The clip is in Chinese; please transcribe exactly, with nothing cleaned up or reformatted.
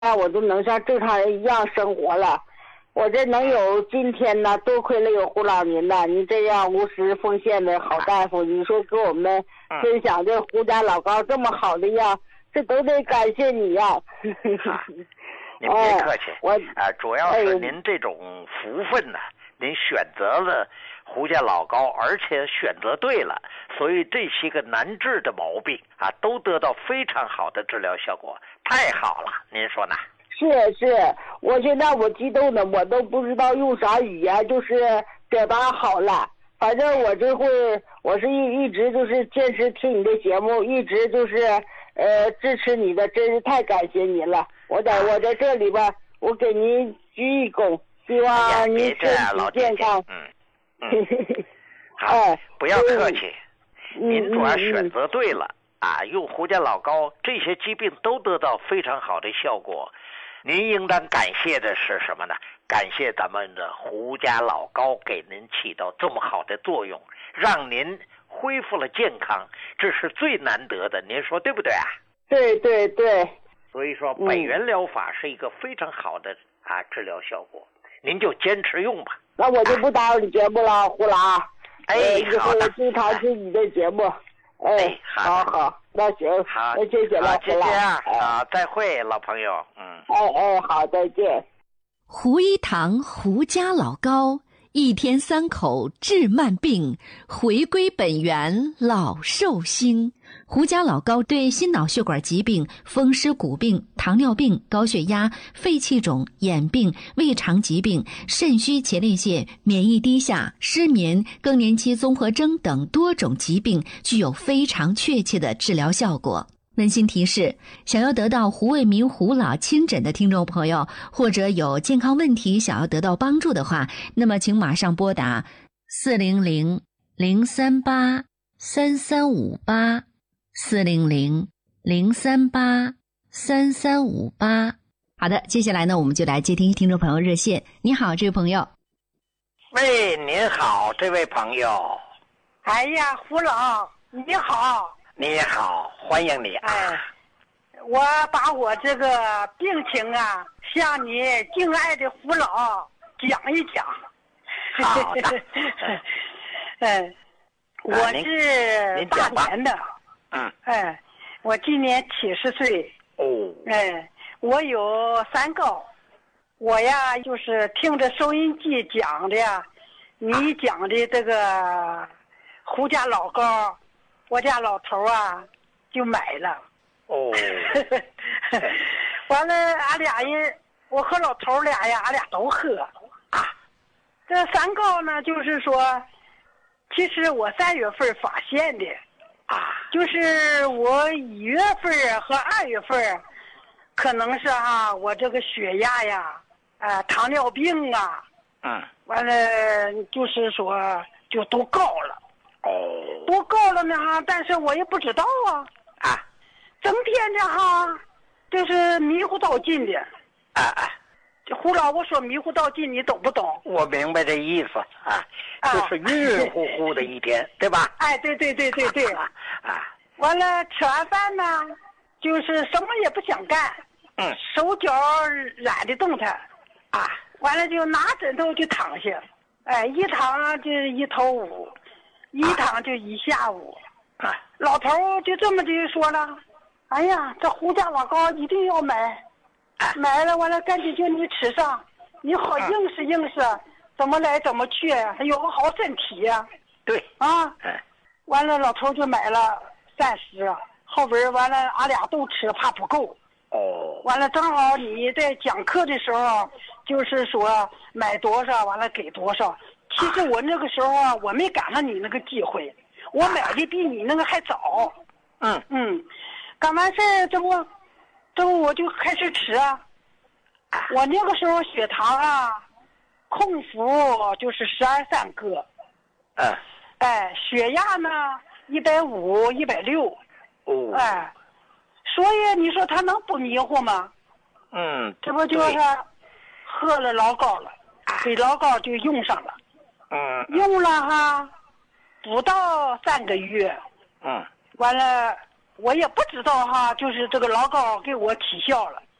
我都能像正常人一样生活了。我这能有今天呢，多亏了有胡老您呐，您这样无私奉献的好大夫，你说给我们分享这胡家老高这么好的药，这都得感谢你呀、啊。 您别客气， 我啊，主要是您这种福分呢、啊，您选择了胡家老高，而且选择对了，所以这些个难治的毛病啊，都得到非常好的治疗效果，太好了，您说呢？ 是是，我现在我激动的，我都不知道用啥语言，就是表达好了。反正我这会，我是一一直就是坚持听你的节目，一直就是呃支持你的，真是太感谢您了。我在我在这里边，我给您鞠一躬，希望您身体健康。 嗯嗯，好，不要客气，您主要选择对了、嗯、啊，用胡家老高，这些疾病都得到非常好的效果。您应当感谢的是什么呢？感谢咱们的胡家老高给您起到这么好的作用，让您恢复了健康，这是最难得的，您说对不对啊？ 对对对。 所以说北元疗法是一个非常好的、嗯、啊治疗效果，您就坚持用吧。 那我就不打扰你节目了，啊、胡老。 哎， 以后我经常听你的节目。哎， 哎好好，那行， 好， 那谢谢了， 就这样啊，再会，老朋友，嗯， 哎哎，好，再见。 胡一堂胡家老高，一天三口治慢病，回归本源老寿星。胡家老高对心脑血管疾病、风湿骨病、糖尿病、高血压、肺气肿、眼病、胃肠疾病、肾虚前列腺、免疫低下、失眠、更年期综合征等多种疾病具有非常确切的治疗效果。温馨提示，想要得到胡卫民胡老亲诊的听众朋友，或者有健康问题想要得到帮助的话，那么请马上拨打四零零零三八三三五八四零零零三八三三五八。好的，接下来呢，我们就来接听听众朋友热线。你好，这位朋友。 喂，您好，这位朋友。 哎呀，胡老，你好。 你好，欢迎你啊！ 哎，我把我这个病情啊，向你敬爱的胡老讲一讲。 好的。 嗯，我是大连的。 嗯。 哎，我今年七十岁。 哦。 哎，我有三高。我呀，就是听着收音机讲的呀，你讲的这个胡家老高。我家老头啊，就买了。 哦。 完了，俺俩人，我和老头俩呀，俺俩都喝。 啊。 这三高呢，就是说，其实我三月份发现的。 啊。 就是我一月份和二月份，可能是哈、啊，我这个血压呀，啊，糖尿病啊。 嗯。 完了，就是说，就都高了。 哦， 多高了呢哈，但是我也不知道啊。 啊， 整天的哈，就是迷糊到尽的。 啊啊， 胡老，我说迷糊到尽，你懂不懂？ 我明白这意思啊，就是晕晕乎乎的一天，对吧？ 哎，对对对对对。 啊， 完了吃完饭呢，就是什么也不想干。 嗯。 手脚懒得动弹。 啊。 完了就拿枕头就躺下，哎，一躺就一头捂。一躺就一下午， 啊， 老头就这么就说了，哎呀，这胡家老高一定要买， 啊、 买了完了赶紧叫你吃上，你好应试应试，啊、怎么来怎么去，还有个好身体呀、啊。 对， 啊， 哎， 完了老头就买了三十，后边完了俺俩都吃，怕不够。 哦， 完了正好你在讲课的时候，就是说买多少完了给多少。其实我那个时候啊，我没赶上你那个机会，我买的比你那个还早。 嗯嗯，赶完事儿这不，这不我就开始吃啊。我那个时候血糖啊，空腹就是十二三个。 嗯。 哎，血压呢一百五、一百六。 哦。 哎，所以你说他能不迷糊吗？ 嗯。 这不就是喝了老高了，给老高就用上了。 嗯， 用了哈，不到三个月， 嗯， 完了我也不知道哈，就是这个老高给我起效了，